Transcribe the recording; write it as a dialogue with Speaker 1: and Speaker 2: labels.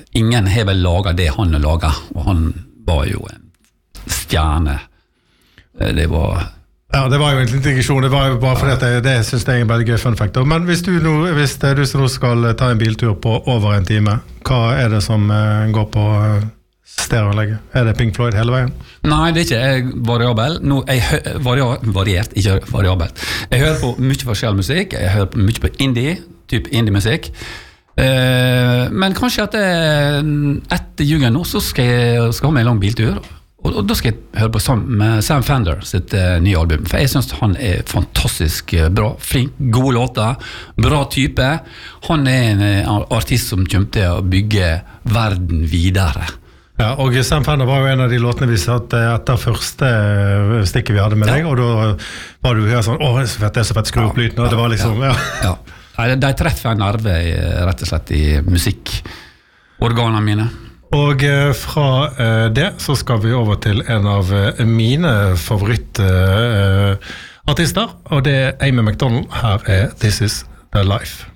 Speaker 1: ingen har vel laget det han har laget, og han var jo en stjerne. Det var...
Speaker 2: Ja, det var jo en liten digresjon, det var jo bare fordi at det synes jeg er en veldig gøy fun fact. Men hvis du som nå skal ta en biltur på over en time, hva er det som går på stereoanlegget? Er det Pink Floyd hele veien?
Speaker 1: Nei, det er ikke jeg variabel. Variert, ikke variabelt. Jeg hører på mye forskjellig musikk, jeg hører på mye på typ indie-musikk. Men kanskje at etter jugend nå, så skal jeg ha meg en lang biltur, og da skal jeg høre på Sam Fender sitt nye album, for jeg synes han er fantastisk bra, flink, gode låter, bra type. Han er en artist som kommer til å bygge verden videre.
Speaker 2: Ja, og Sam Fender var jo en av de låtene vi satt etter første stikket vi hadde med deg, og da var du her sånn, det er så fett, skru opp lyden, og det var liksom,
Speaker 1: ja. De treffer en nerve rett og slett i musikkorganene mine.
Speaker 2: Og fra det så skal vi over til en av mine favorittartister, og det er Amy McDonald. Her er This Is The Life.